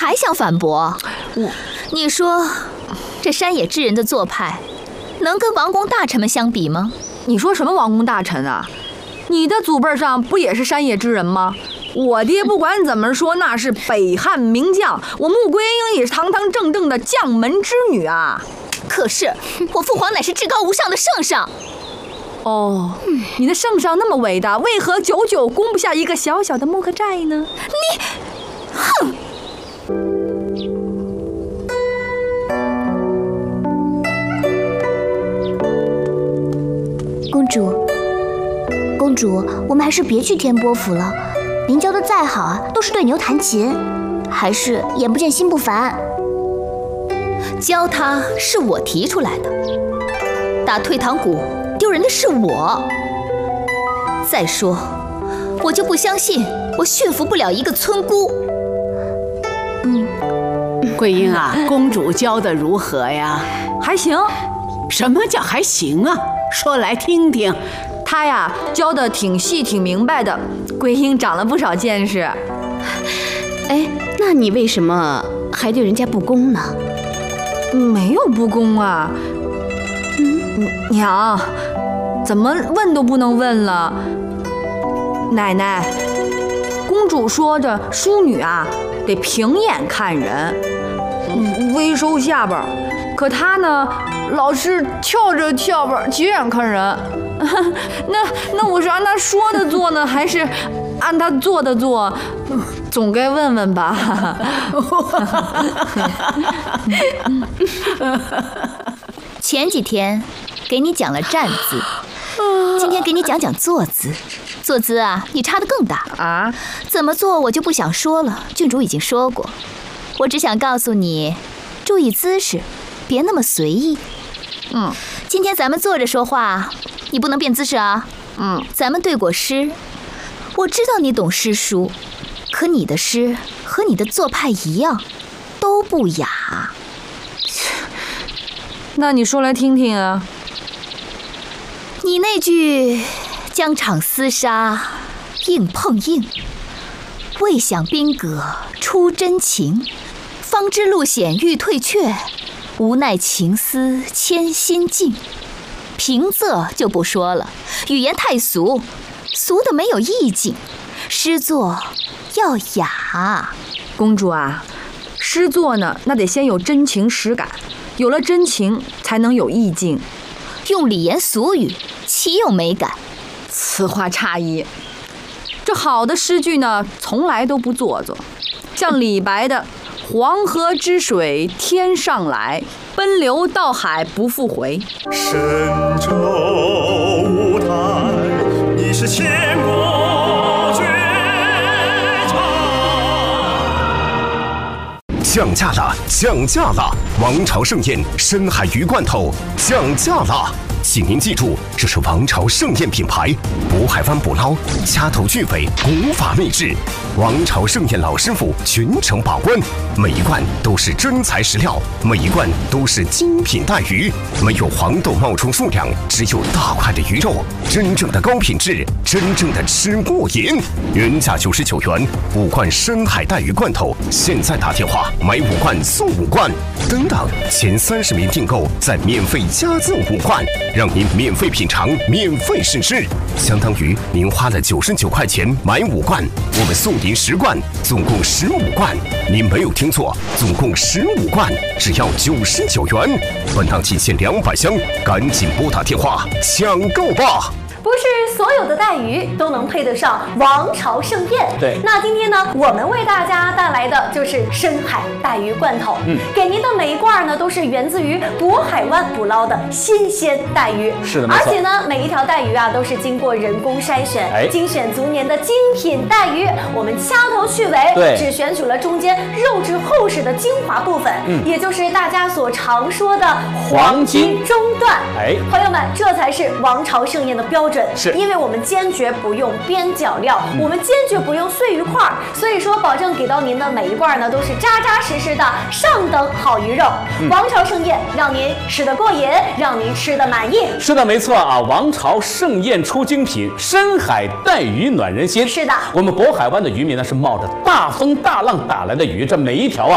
还想反驳？你说，这山野之人的做派，能跟王公大臣们相比吗？ 你说什么王公大臣啊？你的祖辈上不也是山野之人吗？我爹不管怎么说，那是北汉名将，我穆桂英也是堂堂正正的将门之女啊。 可是我父皇乃是至高无上的圣上。 哦，你的圣上那么伟大，为何久久攻不下一个小小的木克寨呢？ 你，哼！ 公主，我们还是别去天波府了。您教的再好啊，都是对牛弹琴，还是眼不见心不烦。 教他是我提出来的，打退堂鼓丢人的是我。再说，我就不相信我驯服不了一个村姑。 桂英啊，公主教的如何呀？ 还行。 什么叫还行啊？说来听听。 她呀，教的挺细挺明白的，桂英长了不少见识。 哎，那你为什么还对人家不恭呢？ 没有不恭啊。娘，怎么问都不能问了。奶奶，公主说着，淑女啊得平眼看人，微收下巴，可她呢，老是翘着下巴斜眼看人。那我是按她说的做呢，还是按她做的做？总该问问吧。 前几天给你讲了站姿，今天给你讲讲坐姿。坐姿啊，你差得更大啊！ 怎么做我就不想说了，郡主已经说过。我只想告诉你，注意姿势，别那么随意。今天咱们坐着说话，你不能变姿势啊。咱们对过诗，我知道你懂诗书，可你的诗和你的做派一样，都不雅。 那你说来听听啊。 你那句“疆场厮杀，硬碰硬，未想兵戈出真情，方知路险欲退却，无奈情思牵心境”，平仄就不说了，语言太俗，俗的没有意境。诗作要雅。 公主啊，诗作呢，那得先有真情实感，有了真情才能有意境。 用礼言俗语，岂有美感？ 此话差矣。这好的诗句呢，从来都不做作。像李白的“黄河之水天上来，奔流到海不复回”。 神州舞台，你是千古绝唱。 降价了，降价了！王朝盛宴深海鱼罐头降价了！请您记住，这是王朝盛宴品牌，渤海湾捕捞，掐头去尾，古法秘制。王朝盛宴老师傅全程把关，每一罐都是真材实料，每一罐都是精品带鱼，没有黄豆冒充数量，只有大块的鱼肉，真正的高品质，真正的吃过瘾。原价99元，5罐深海带鱼罐头，现在打电话买5罐送5罐，等等，前30名订购再免费加赠5罐，让您免费品尝，免费试吃，相当于您花了99块钱买5罐，我们送您10罐，总共15罐。您没有听错，总共15罐，只要99元。本档仅限200箱，赶紧拨打电话抢购吧！ 不是所有的带鱼都能配得上王朝盛宴。 对， 那今天呢，我们为大家带来的就是深海带鱼罐头。给您的每一罐呢，都是源自于渤海湾捕捞的新鲜带鱼。 是的， 而且呢，每一条带鱼啊，都是经过人工筛选，精选足年的精品带鱼。我们掐头去尾， 对， 只选取了中间肉质厚实的精华部分，也就是大家所常说的黄金中段。朋友们，这才是王朝盛宴的标准。 是因为我们坚决不用边角料，我们坚决不用碎鱼块，所以说保证给到您的每一罐呢都是扎扎实实的上等好鱼肉。王朝盛宴让您吃得过瘾，让您吃得满意。 是的，没错啊！王朝盛宴出精品，深海带鱼暖人心。 是的， 我们渤海湾的渔民呢是冒着大风大浪打来的鱼，这每一条啊